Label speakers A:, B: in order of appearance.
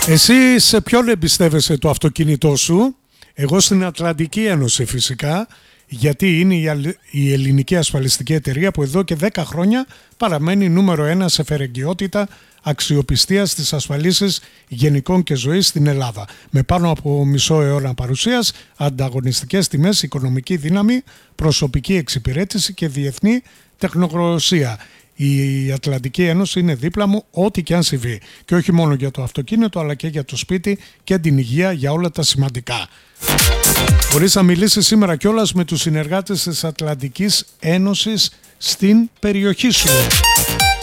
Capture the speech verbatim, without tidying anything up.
A: Εσύ σε ποιον εμπιστεύεσαι το αυτοκίνητό σου? Εγώ στην Ατλαντική Ένωση φυσικά, γιατί είναι η ελληνική ασφαλιστική εταιρεία που εδώ και δέκα χρόνια παραμένει νούμερο ένα σε φερεγγιότητα, αξιοπιστία στις ασφαλίσεις γενικών και ζωής στην Ελλάδα. Με πάνω από μισό αιώνα παρουσίας, ανταγωνιστικές τιμές, οικονομική δύναμη, προσωπική εξυπηρέτηση και διεθνή τεχνογνωσία. Η Ατλαντική Ένωση είναι δίπλα μου ό,τι και αν συμβεί. Και όχι μόνο για το αυτοκίνητο, αλλά και για το σπίτι και την υγεία, για όλα τα σημαντικά. Μπορείς να μιλήσεις σήμερα κιόλας με τους συνεργάτες της Ατλαντικής Ένωσης στην περιοχή σου.